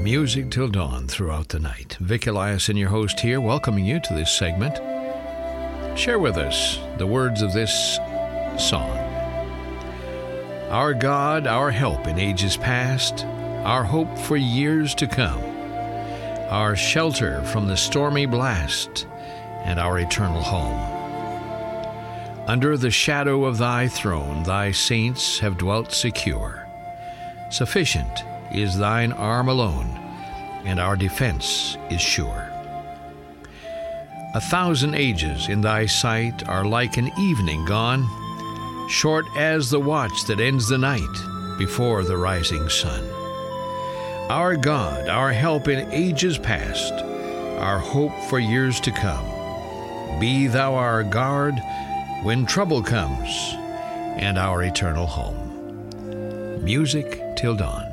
Music till dawn throughout the night. Vic Eliason, your host here, welcoming you to this segment. Share with us the words of this song. Our God, our help in ages past, our hope for years to come, our shelter from the stormy blast, and our eternal home. Under the shadow of thy throne, thy saints have dwelt secure. Sufficient is thine arm alone, and our defense is sure. 1,000 ages in thy sight are like an evening gone, short as the watch that ends the night before the rising sun. Our God, our help in ages past, our hope for years to come, be thou our guard when trouble comes, and our eternal home. Music till dawn.